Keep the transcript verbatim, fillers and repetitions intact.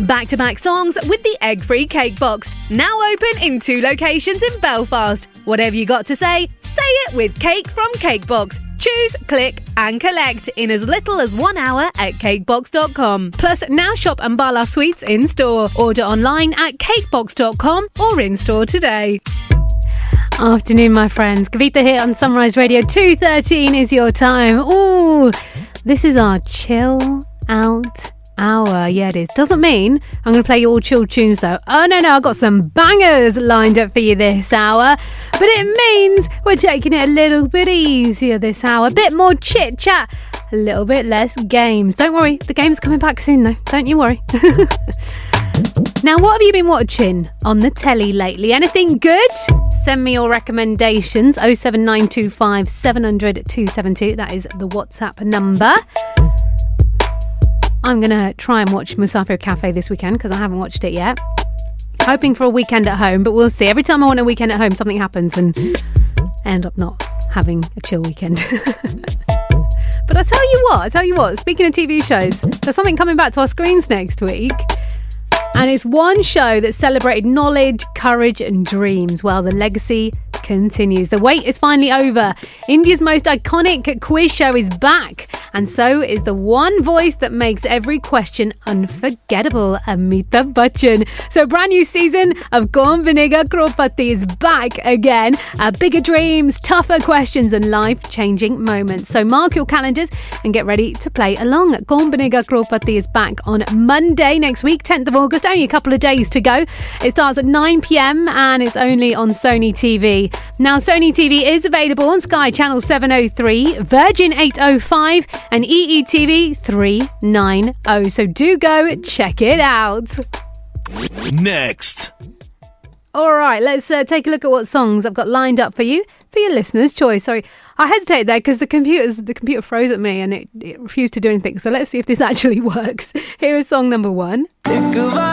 Back-to-back songs with the egg-free cake box. Now open in two locations in Belfast. Whatever you got to say, say it with Cake from Cakebox. Choose, click and collect in as little as one hour at cakebox dot com. Plus, now shop Ambala Sweets in-store. Order online at cakebox dot com or in-store today. Afternoon, my friends. Kavita here on Sunrise Radio. two thirteen is your time. Ooh, this is our chill out hour. Yeah, it is. Doesn't mean I'm going to play you all chill tunes though. Oh no, no, I've got some bangers lined up for you this hour. But it means we're taking it a little bit easier this hour. A bit more chit chat, a little bit less games. Don't worry, the game's coming back soon though. Don't you worry. Now, what have you been watching on the telly lately? Anything good? Send me your recommendations. oh seven nine two five seven hundred two seven two. That is the WhatsApp number. I'm going to try and watch Musafir Cafe this weekend because I haven't watched it yet. Hoping for a weekend at home, but we'll see. Every time I want a weekend at home, something happens and I end up not having a chill weekend. But I tell you what, I tell you what, speaking of T V shows, there's something coming back to our screens next week. And it's one show that celebrated knowledge, courage and dreams. Well, the legacy continues. The wait is finally over. India's most iconic quiz show is back. And so is the one voice that makes every question unforgettable, Amitabh Bachchan. So a brand new season of Kaun Banega Crorepati is back again. Uh, bigger dreams, tougher questions and life-changing moments. So mark your calendars and get ready to play along. Kaun Banega Crorepati is back on Monday next week, tenth of August. Only a couple of days to go. It starts at nine p.m. and it's only on Sony T V. Now, Sony T V is available on Sky Channel seven oh three, Virgin eight oh five and E E T V three ninety. So do go check it out. Next. All right, let's uh, take a look at what songs I've got lined up for you, for your listeners' choice. Sorry, I hesitated there because the computer's the computer froze at me and it, it refused to do anything. So let's see if this actually works. Here is song number one.